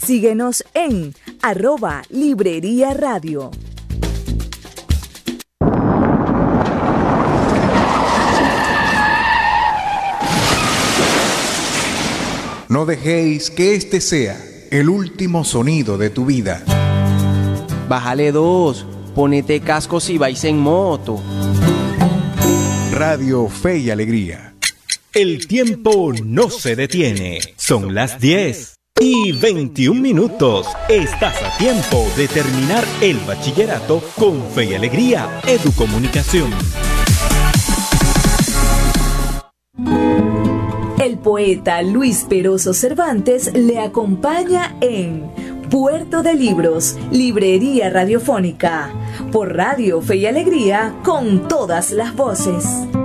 Síguenos en @Librería Radio. No dejéis que este sea el último sonido de tu vida. Bájale 2, ponete casco si vais en moto. Radio Fe y Alegría. El tiempo no se detiene. Son las 10:21. Estás a tiempo de terminar el bachillerato con Fe y Alegría Educomunicación. El poeta Luis Peroso Cervantes le acompaña en Puerto de Libros, Librería Radiofónica, por Radio Fe y Alegría, con todas las voces.